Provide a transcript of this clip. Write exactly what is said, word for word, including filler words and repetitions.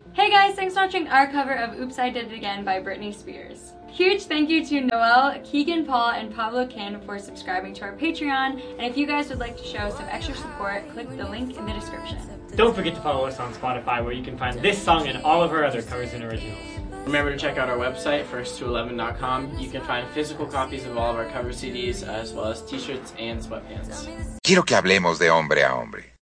Hey guys, thanks for watching our cover of Oops, I Did It Again by Britney Spears. Huge thank you to Noel, Keegan Paul, and Pablo Kin for subscribing to our Patreon, and if you guys would like to show some extra support, click the link in the description. Don't forget to follow us on Spotify, where you can find this song and all of our other covers and originals. Remember to check out our website, first to eleven dot com. You can find physical copies of all of our cover C Ds, as well as t-shirts and sweatpants. Quiero que hablemos de hombre a hombre.